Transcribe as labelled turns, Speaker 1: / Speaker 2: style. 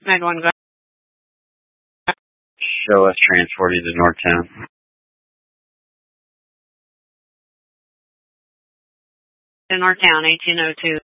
Speaker 1: Med 1, go.
Speaker 2: Show us transporting to Northtown.
Speaker 1: To Northtown, 1802.